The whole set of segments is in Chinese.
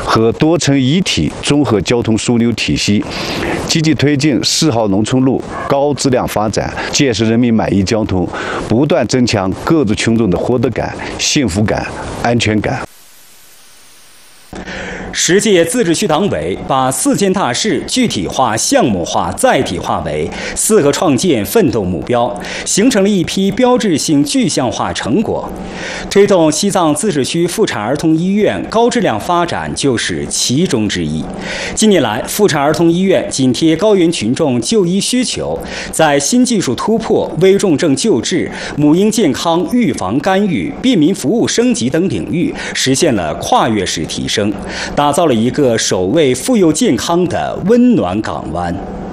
和多层一体综合交通枢纽体系，积极推进4号农村路高质量发展，建设人民满意交通，不断增强各族群众的获得感、幸福感、安全感。 10届自治区党委把4件大事具体化、项目化、载体化为4个创建奋斗目标，形成了一批标志性具象化成果。推动西藏自治区妇产儿童医院高质量发展就是其中之一。近年来，妇产儿童医院紧贴高原群众就医需求，在新技术突破、危重症救治、母婴健康预防干预、便民服务升级等领域实现了跨越式提升，打造了一个守卫妇幼健康的温暖港湾。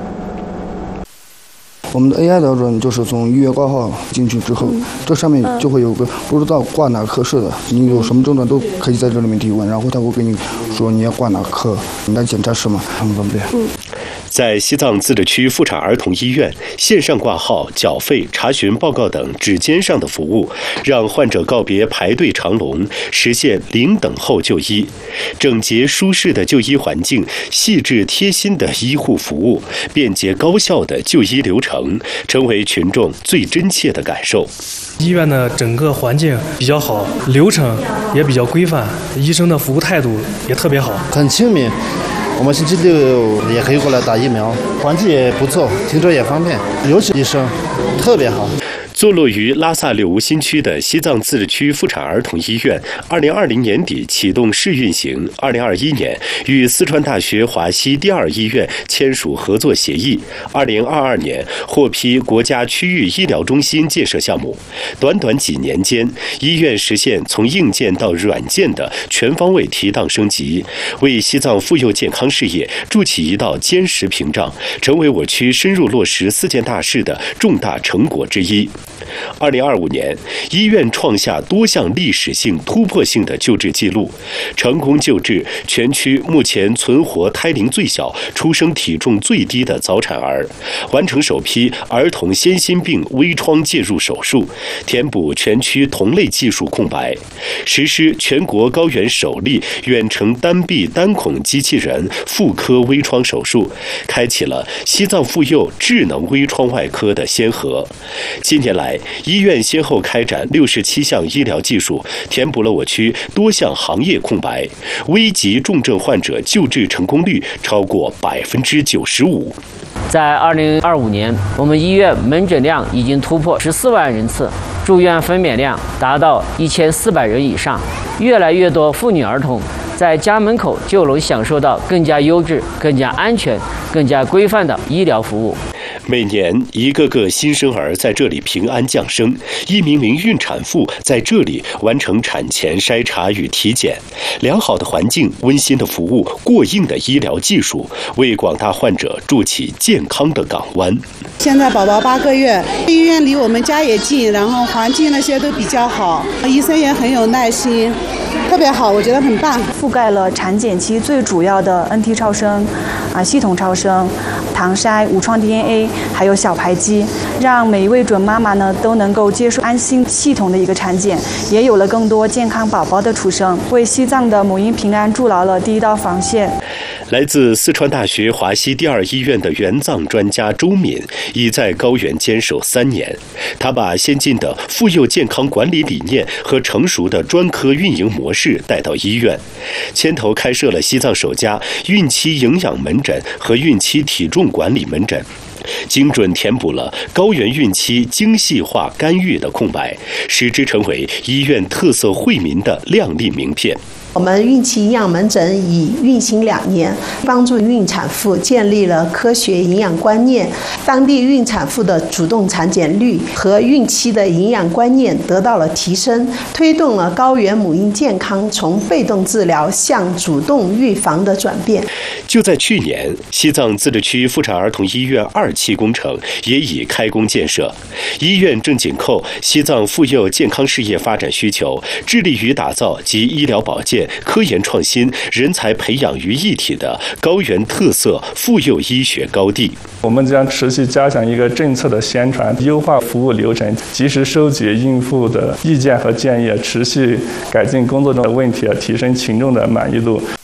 我们的 AI 标准就是从预约挂号进去之后，这上面就会有个不知道挂哪科室的，你有什么症状都可以在这里面提问，然后他会跟你说你要挂哪科，你来检查室嘛，很方便。 在西藏自治区妇产儿童医院，线上挂号、缴费、查询报告等指尖上的服务，让患者告别排队长龙，实现零等候就医。整洁舒适的就医环境，细致贴心的医护服务，便捷高效的就医流程，成为群众最真切的感受。 医院的整个环境比较好，流程也比较规范，医生的服务态度也特别好， 很亲民。我们星期6也可以过来打疫苗，环境也不错，停车也方便，尤其医生特别好。 坐落于拉萨柳梧新区的西藏自治区妇产儿童医院，2020年底启动试运行，2021年与四川大学华西第2医院签署合作协议，2022年获批国家区域医疗中心建设项目。短短几年间，医院实现从硬件到软件的全方位提档升级，为西藏妇幼健康事业筑起一道坚实屏障，成为我区深入落实4件大事的重大成果之一。2025年，医院创下多项历史性、突破性的救治记录，成功救治全区目前存活胎龄最小、出生体重最低的早产儿，完成首批儿童先心病微创介入手术，填补全区同类技术空白，实施全国高原首例远程单臂单孔机器人妇科微创手术，开启了西藏妇幼智能微创外科的先河。近年来，医院先后开展67项医疗技术，填补了我区多项行业空白，危急重症患者救治成功率超过95%。 在2025年，我们医院门诊量已经突破14万人次，住院分娩量达到1400人以上，越来越多妇女儿童在家门口就能享受到更加优质、更加安全、更加规范的医疗服务。 每年一个个新生儿在这里平安降生，一名名孕产妇在这里完成产前筛查与体检。良好的环境、温馨的服务、过硬的医疗技术，为广大患者筑起健康的港湾。 现在宝宝8个月，医院离我们家也近，然后环境那些都比较好，医生也很有耐心，特别好，我觉得很棒。 覆盖了产检期最主要的 NT 超声、系统超声、唐筛、无创 DNA， 还有小排畸，让每一位准妈妈呢都能够接受安心系统的一个产检，也有了更多健康宝宝的出生，为西藏的母婴平安筑牢了第一道防线。 来自四川大学华西第2医院的援藏专家周敏已在高原坚守3年，他把先进的妇幼健康管理理念和成熟的专科运营模式带到医院，牵头开设了西藏首家孕期营养门诊和孕期体重管理门诊，精准填补了高原孕期精细化干预的空白，使之成为医院特色惠民的亮丽名片。 我们孕期营养门诊已运行2年，帮助孕产妇建立了科学营养观念，当地孕产妇的主动产检率和孕期的营养观念得到了提升，推动了高原母婴健康从被动治疗向主动预防的转变。 就在去年，西藏自治区妇产儿童医院2期工程也已开工建设，医院正紧扣西藏妇幼健康事业发展需求，致力于打造集医疗保健、科研创新、人才培养于一体的高原特色妇幼医学高地。 我们将持续加强一个政策的宣传，优化服务流程，及时收集孕妇的意见和建议，持续改进工作中的问题，提升群众的满意度。